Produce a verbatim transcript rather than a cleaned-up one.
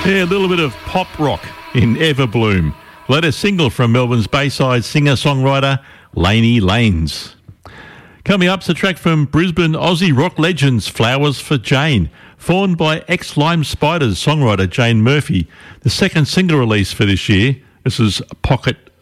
Yeah, a little bit of pop rock in Everbloom. Latest single from Melbourne's Bayside singer-songwriter Laney Lanes. Coming up's a track from Brisbane Aussie rock legends Flowers for Jane, formed by ex-Lime Spiders songwriter Jane Murphy. The second single release for this year. This is Pocket